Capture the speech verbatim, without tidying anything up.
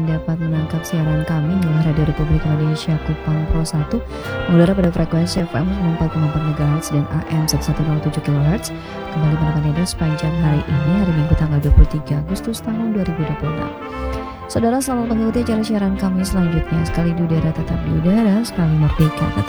dapat menangkap siaran kami di Radio Republik Indonesia Kupang Pro satu mengudara pada frekuensi F M sembilan puluh empat koma empat megahertz dan A M seratus tujuh kilohertz. Kembali menemani Anda sepanjang hari ini, hari Minggu tanggal dua puluh tiga Agustus tahun dua ribu dua puluh enam. Saudara, selamat mengikuti acara siaran kami selanjutnya. Sekali di udara tetap di udara, sekali merdeka tetap